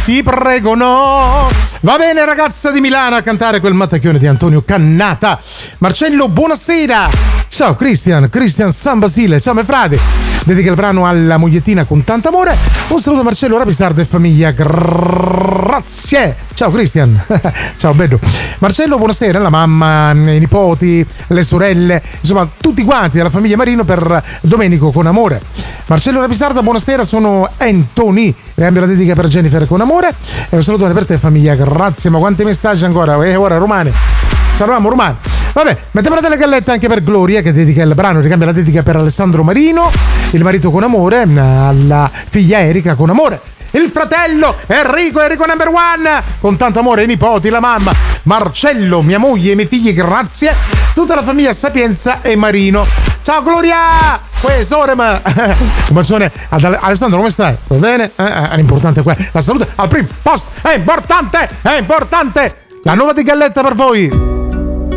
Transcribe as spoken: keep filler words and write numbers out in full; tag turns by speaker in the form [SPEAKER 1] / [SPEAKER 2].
[SPEAKER 1] ti prego no. Va bene, ragazza di Milano, a cantare quel mattacchione di Antonio Cannata. Marcello, buonasera. Ciao Cristian, Cristian San Basile, ciao me frate. Dedica il brano alla mogliettina con tanto amore. Un saluto a Marcello Rapisarda e famiglia, grazie. Ciao Cristian. Ciao bello. Marcello, buonasera, la mamma, i nipoti, le sorelle, insomma tutti quanti della famiglia Marino per Domenico con amore. Marcello Rapisarda, buonasera, sono Anthony. Cambio la dedica per Jennifer con amore. E un saluto per te famiglia, grazie. Ma quanti messaggi ancora? E ora romane. Salutiamo romani. Vabbè, mettiamo delle gallette anche per Gloria, che dedica il brano, ricambia la dedica per Alessandro Marino, il marito con amore, alla figlia Erika con amore, il fratello Enrico, Enrico number one, con tanto amore, i nipoti, la mamma, Marcello, mia moglie, i miei figli, grazie, tutta la famiglia Sapienza e Marino. Ciao Gloria! Questo ma un bacione ad Alessandro, come stai? Va bene? Eh, è importante qua. La salute al primo posto, è importante, è importante. La nuova di galletta per voi.